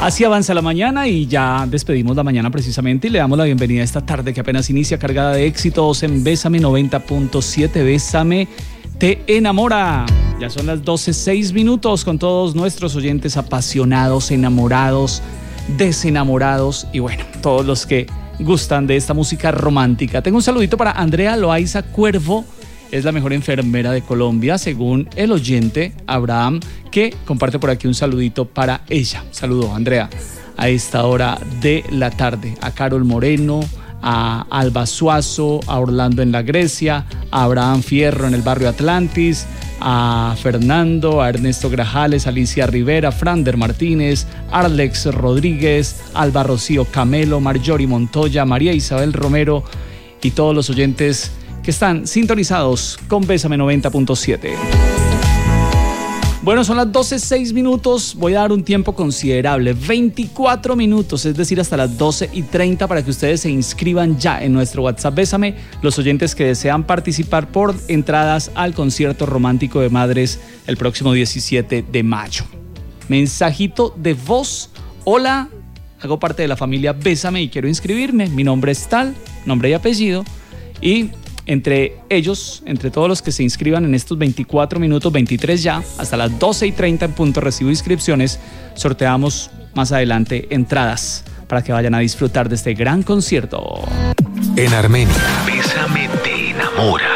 Así avanza la mañana y ya despedimos la mañana precisamente y le damos la bienvenida a esta tarde que apenas inicia, cargada de éxitos en Bésame 90.7. Bésame te enamora. Ya son las 12:06 con todos nuestros oyentes apasionados, enamorados, desenamorados y bueno, todos los que gustan de esta música romántica. Tengo un saludito para Andrea Loaiza Cuervo. Es la mejor enfermera de Colombia, según el oyente Abraham, que comparte por aquí un saludito para ella. Saludo, Andrea, a esta hora de la tarde. A Carol Moreno, a Alba Suazo, a Orlando en la Grecia, a Abraham Fierro en el barrio Atlantis, a Fernando, a Ernesto Grajales, Alicia Rivera, Frander Martínez, Arlex Rodríguez, Alba Rocío Camelo, Marjorie Montoya, María Isabel Romero y todos los oyentes que están sintonizados con Bésame 90.7. Bueno, son las 12:06. Voy a dar un tiempo considerable, 24 minutos, es decir, hasta las 12:30 para que ustedes se inscriban ya en nuestro WhatsApp Bésame, los oyentes que desean participar por entradas al concierto romántico de Madres el próximo 17 de mayo. Mensajito de voz: hola, hago parte de la familia Bésame y quiero inscribirme. Mi nombre es tal, nombre y apellido, y entre ellos, entre todos los que se inscriban en estos 24 minutos, 23 ya, hasta las 12:30 en punto recibo inscripciones, sorteamos más adelante entradas para que vayan a disfrutar de este gran concierto. En Armenia, Bésame te enamora.